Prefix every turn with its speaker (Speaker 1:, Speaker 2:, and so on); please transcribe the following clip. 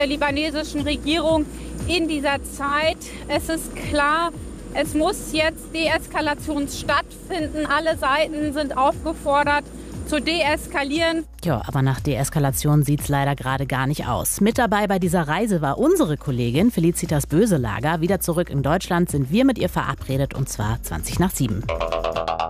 Speaker 1: der libanesischen Regierung in dieser Zeit. Es ist klar, es muss jetzt Deeskalation stattfinden. Alle Seiten sind aufgefordert, zu deeskalieren.
Speaker 2: Ja, aber nach Deeskalation sieht's leider gerade gar nicht aus. Mit dabei bei dieser Reise war unsere Kollegin Felicitas Böselager. Wieder zurück in Deutschland sind wir mit ihr verabredet, und zwar 7:20.